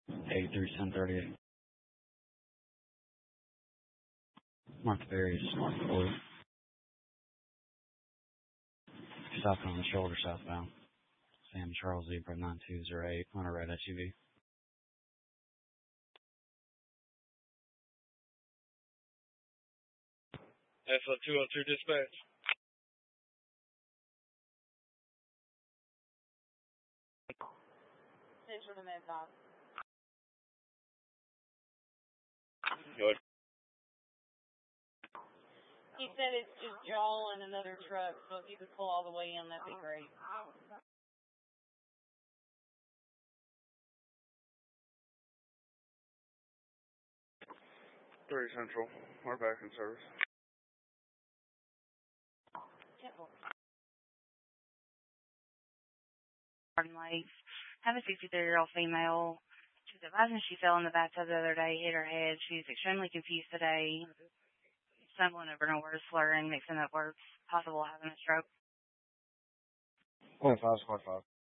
83-1038. Mark Berry's blue. Stopping on the shoulder southbound. Sam Charles Zebra 9208 on a red SUV. That's a 202 dispatch. Central to Medcom. Good. He said it's just Joel and another truck, so if you could pull all the way in, that'd be great. 3 Central. We're back in service. Garden Lakes. Have a 63-year-old female. She's advising she fell in the bathtub the other day, hit her head. She's extremely confused today, stumbling over no words, slurring, mixing up words, possible having a stroke. 25, 25.